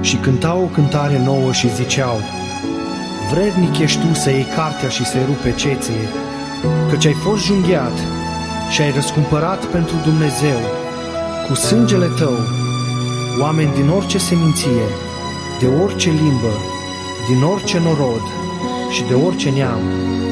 și cântau o cântare nouă și ziceau: vrednic ești tu să iei cartea și să-i rupe cețile, căci ai fost junghiat și ai răscumpărat pentru Dumnezeu cu sângele tău oameni din orice seminție, de orice limbă, din orice norod și de orice neam.